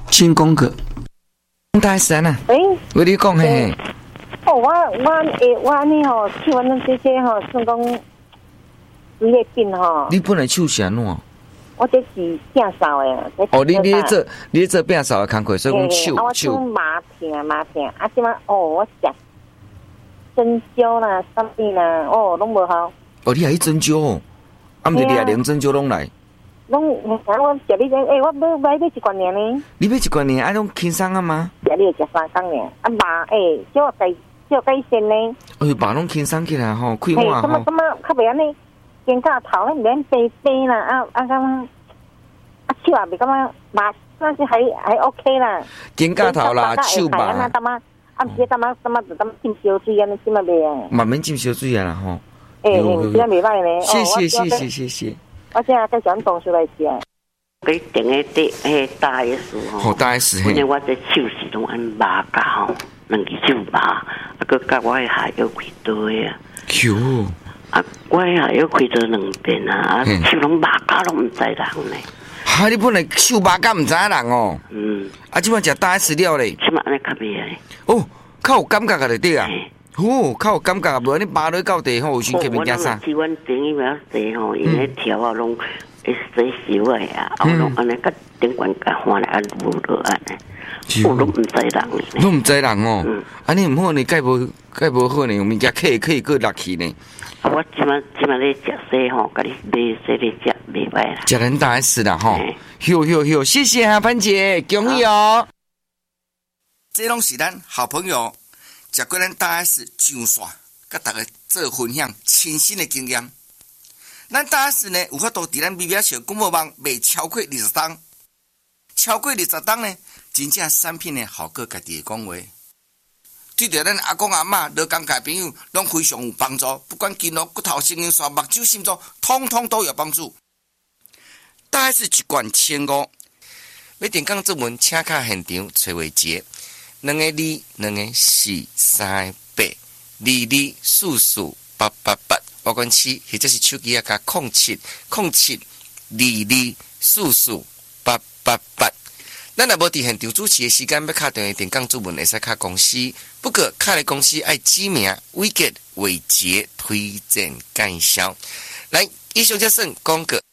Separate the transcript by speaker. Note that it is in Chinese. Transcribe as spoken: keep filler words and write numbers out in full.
Speaker 1: 请讲个。大师呐，
Speaker 2: 诶，
Speaker 1: 我你讲嘿。
Speaker 2: 哦，我我诶，我安尼吼，去完咱这些吼，算讲职业病吼。
Speaker 1: 你本来手是安怎？
Speaker 2: 我这是变少诶。
Speaker 1: 哦，你你做你做变少的工课，所以讲手
Speaker 2: 啊，我
Speaker 1: 手。
Speaker 2: 麻疼麻疼，啊，即摆哦，我食针灸啦、啥物啦，哦，拢无效。
Speaker 1: 哦，你还去针灸哦？啊，毋是你也连针灸拢来？
Speaker 2: 拢，我食你这，诶，我买买买一罐尔呢。
Speaker 1: 你买一罐尔，啊，拢轻松啊吗？
Speaker 2: 食你食三工尔，啊麻诶，少改少改善呢。
Speaker 1: 哎，麻拢轻松起来吼，开
Speaker 2: 嘿，
Speaker 1: 碗吼。
Speaker 2: 什么什么，较袂安尼，肩胛头迄免白白啦，啊啊咁，啊手也袂感觉麻，但是还还 OK 啦。
Speaker 1: 肩胛头啦，手麻。
Speaker 2: 啊，当嘛，啊，唔是当嘛，当嘛就当浸烧水安尼，浸啊袂啊。
Speaker 1: 慢慢浸烧水啊啦吼。
Speaker 2: 诶诶，这样袂歹呢。
Speaker 1: 谢谢谢谢谢谢。
Speaker 2: 我现在在想同事来食。
Speaker 3: 佢定嘅啲誒大 S
Speaker 1: 吼，大 S 嘿。
Speaker 3: 因為我隻手是攏按麻噶吼，兩隻手麻，啊個甲我嘅下腰開刀啊。
Speaker 1: 喲。
Speaker 3: 啊，我嘅下腰開刀兩邊啊，啊手攏麻噶攏唔知人呢。
Speaker 1: 哈，你本來手麻噶唔知人哦。
Speaker 3: 嗯。
Speaker 1: 啊，即擺食大 S 了咧。
Speaker 3: 即擺安尼較袂啊。
Speaker 1: 哦，較有感覺個就對啊。哦，較有感覺，無安尼麻落到地吼，有先給物件啥？
Speaker 3: 我阮朋友要洗吼，因為條啊攏會洗燒誒啊，啊攏安尼甲頂管甲換來啊無落安尼，我攏毋知人呢。
Speaker 1: 攏毋知人哦，安尼毋好呢，計無計無好呢，有物件可以可以過落去呢。
Speaker 3: 啊，我即擺即擺咧食洗吼，甲你買洗咧食袂歹啦。
Speaker 1: 食人大 S 啦吼，喲喲喲，謝謝啊潘姐，恭喜哦！這攏是咱好朋友。食過咱大 S 上線，甲大家做分享親身的經驗。咱大 S 呢有法度佇咱微微小廣播網賣超過二十檔，超過二十檔呢，真正產品呢效果家己會講話。對着咱阿公阿嬷、老公家朋友，攏非常有幫助。不管筋絡、骨頭、神經線、目睭、心臟，通通都有幫助。大 S 一罐千五，要電講作文請卡現場找話節。兩個二，兩個四，三個八，二二四四八八八，我講七，或者是手機啊加空七空七二二四四八八八。咱若無佇現場主持的時間，要敲電話電講主文，會使敲公司。不過敲的公司愛指名、偉傑、偉傑推薦介紹。來，以上這算廣告。